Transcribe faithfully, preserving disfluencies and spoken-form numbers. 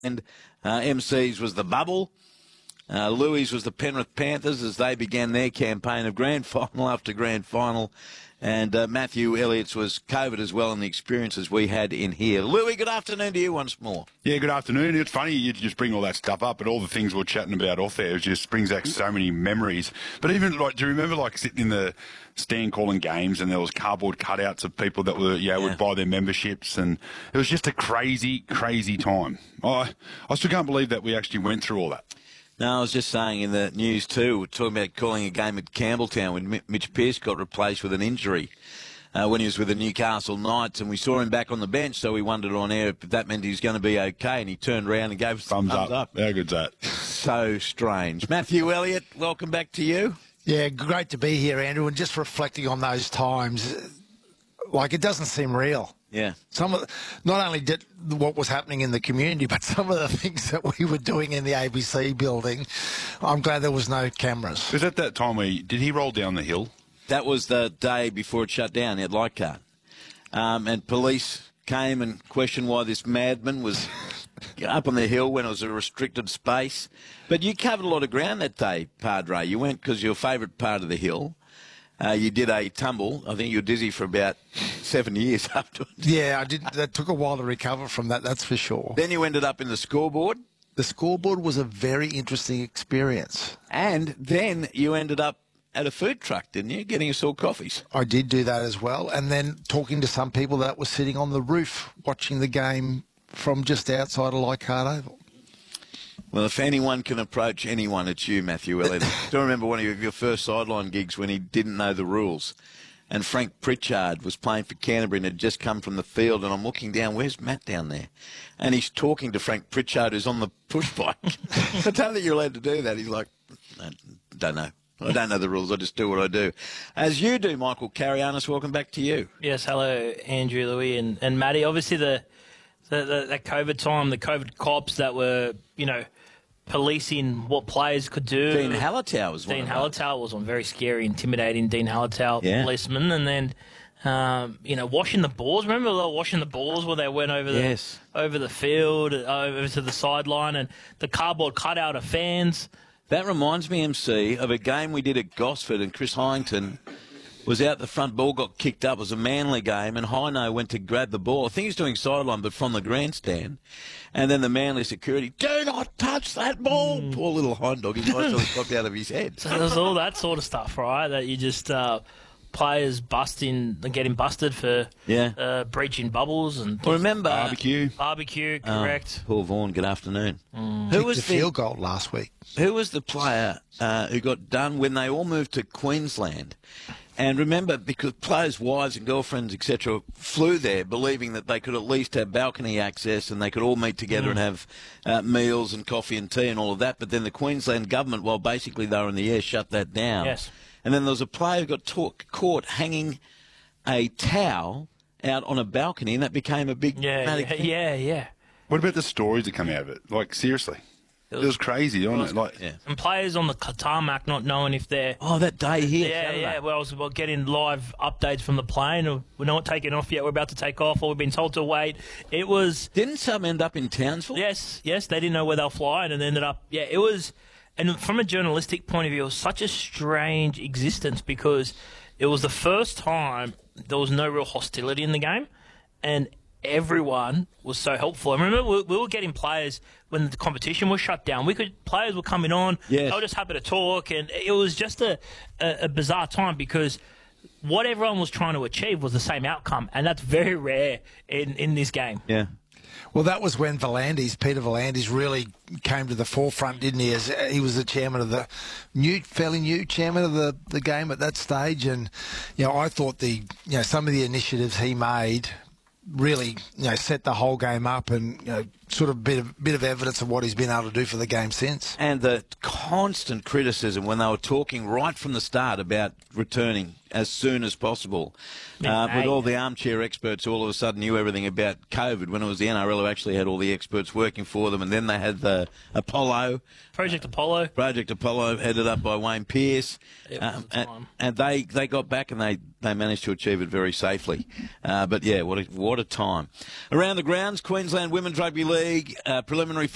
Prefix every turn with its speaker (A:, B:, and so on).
A: And uh, M C's was the Bubble. Uh, Louis was the Penrith Panthers as they began their campaign of grand final after grand final. And uh, Matthew Elliott's was COVID as well, and the experiences we had in here. Louis, good afternoon to you once more.
B: Yeah, good afternoon. It's funny you just bring all that stuff up, but all the things we're chatting about off there just brings back so many memories. But even, like, do you remember, like, sitting in the stand calling games and there was cardboard cutouts of people that were, yeah, yeah. would buy their memberships, and it was just a crazy, crazy time. I, I still can't believe that we actually went through all that.
A: No, I was just saying in the news too, we're talking about calling a game at Campbelltown when Mitch Pearce got replaced with an injury uh, when he was with the Newcastle Knights, and we saw him back on the bench, so we wondered on air if that meant he was going to be okay, and he turned around and gave us thumbs, thumbs up.
B: up. How good's that?
A: So strange. Matthew Elliott, welcome back to you.
C: Yeah, great to be here, Andrew, and just reflecting on those times, like it doesn't seem real.
A: Yeah.
C: Some of, not only did what was happening in the community, but some of the things that we were doing in the A B C building. I'm glad there was no cameras.
B: Was that that time where, did he roll down the hill?
A: That was the day before it shut down at Leichhardt. Um, and police came and questioned why this madman was up on the hill when it was a restricted space. But you covered a lot of ground that day, Padre. You went because your favourite part of the hill. Uh, you did a tumble. I think you were dizzy for about seven years afterwards.
C: Yeah, I did. That took a while to recover from that, that's for sure.
A: Then you ended up in the scoreboard.
C: The scoreboard was a very interesting experience.
A: And then you ended up at a food truck, didn't you, getting us all coffees?
C: I did do that as well. And then talking to some people that were sitting on the roof watching the game from just outside of Leichhardt Oval.
A: Well, if anyone can approach anyone, it's you, Matthew Elliott. I still remember one of your first sideline gigs when he didn't know the rules. And Frank Pritchard was playing for Canterbury and had just come from the field, and I'm looking down, where's Matt down there? And he's talking to Frank Pritchard, who's on the push bike. I don't think you're allowed to do that. He's like, I don't know. I don't know the rules. I just do what I do. As you do, Michael Carianis, welcome back to you.
D: Yes, hello, Andrew, Louis, and, and Matty. Obviously, the, the, the that COVID time, the COVID cops that were, you know, policing what players could do.
A: Dean Hallertau was one
D: Dean
A: of
D: Hallertau was one, very scary, intimidating Dean Hallertau,
A: yeah.
D: policeman. And then, um, you know, washing the balls. Remember they were washing the balls where they went over the
A: yes.
D: over the field, over to the sideline, and the cardboard cutout of fans.
A: That reminds me, M C, of a game we did at Gosford, and Chris Hyington was out the front, ball got kicked up. It was a Manly game, and Hino went to grab the ball. I think he's doing sideline, but from the grandstand. And then the Manly security, do not touch that ball. Mm. Poor little hind dog, his eyes just popped out of his head.
D: So there's all that sort of stuff, right, that you just... Uh, players busting and getting busted for
A: yeah.
D: uh, breaching bubbles and
A: well, remember
B: barbecue.
D: Barbecue, correct.
A: Oh, Paul Vaughan, good afternoon.
C: Mm. Who was the field goal last week?
A: Who was the player uh, who got done when they all moved to Queensland? And remember, because players' wives and girlfriends, et cetera, flew there believing that they could at least have balcony access and they could all meet together mm. and have uh, meals and coffee and tea and all of that. But then the Queensland government, while basically they were in the air, shut that down.
D: Yes.
A: And then there was a player who got talk, caught hanging a towel out on a balcony, and that became a big
D: yeah, yeah,
A: thing.
D: yeah, yeah.
B: What about the stories that come out of it? Like, seriously. It was, it was crazy, wasn't it? Like,
D: yeah. And players on the tarmac not knowing if they're...
A: Oh, that day here.
D: Yeah,
A: Saturday.
D: yeah. Well, I was well, getting live updates from the plane. We're not taking off yet. We're about to take off, or we've been told to wait. It was...
A: Didn't some end up in Townsville?
D: Yes, yes. They didn't know where they'll fly, and it ended up... Yeah, it was... And from a journalistic point of view, it was such a strange existence because it was the first time there was no real hostility in the game, and everyone was so helpful. I remember we, we were getting players when the competition was shut down. We could players were coming on.
A: Yes.
D: They were just happy to talk, and it was just a, a, a bizarre time because what everyone was trying to achieve was the same outcome, and that's very rare in, in this game.
A: Yeah.
C: Well, that was when Volandis, Peter Volandis, really came to the forefront, didn't he? As he was the chairman of the new, fairly new chairman of the, the game at that stage, and you know, I thought the you know some of the initiatives he made really you know set the whole game up, and you know sort of bit of bit of evidence of what he's been able to do for the game since.
A: And the constant criticism when they were talking right from the start about returning as soon as possible. Uh, with all the armchair experts who all of a sudden knew everything about COVID, when it was the N R L who actually had all the experts working for them, and then they had the Apollo.
D: Project Apollo.
A: Project Apollo, headed up by Wayne Pearce. Um, and, and they, they got back and they, they managed to achieve it very safely. Uh, but, yeah, what a, what a time. Around the grounds, Queensland Women's Rugby League uh, preliminary